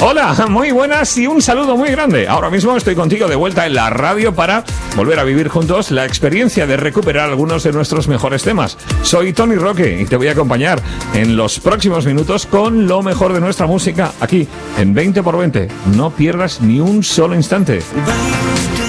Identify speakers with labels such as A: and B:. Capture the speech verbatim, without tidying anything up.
A: Hola, muy buenas y un saludo muy grande. Ahora mismo estoy contigo de vuelta en la radio para volver a vivir juntos la experiencia de recuperar algunos de nuestros mejores temas. Soy Tony Roque y te voy a acompañar en los próximos minutos con lo mejor de nuestra música aquí en veinte por veinte. No pierdas ni un solo instante.